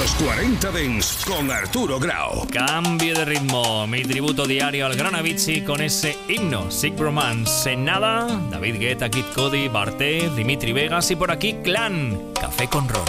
Los 40 Dents con Arturo Grau. Cambio de ritmo, mi tributo diario al gran Avicii con ese himno, Sick Romance. En nada, David Guetta, Kid Cudi, Barté, Dimitri Vegas y por aquí Clan, Café con Ron.